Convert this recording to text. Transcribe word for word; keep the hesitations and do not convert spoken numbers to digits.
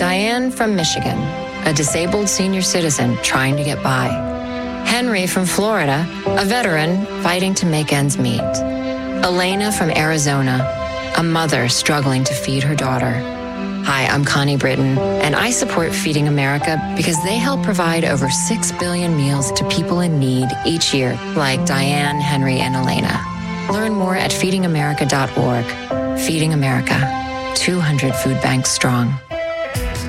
Diane from Michigan, a disabled senior citizen trying to get by. Henry from Florida, a veteran fighting to make ends meet. Elena from Arizona, a mother struggling to feed her daughter. Hi, I'm Connie Britton, and I support Feeding America because they help provide over six billion meals to people in need each year, like Diane, Henry, and Elena. Learn more at feeding america dot org. Feeding America, two hundred food banks strong.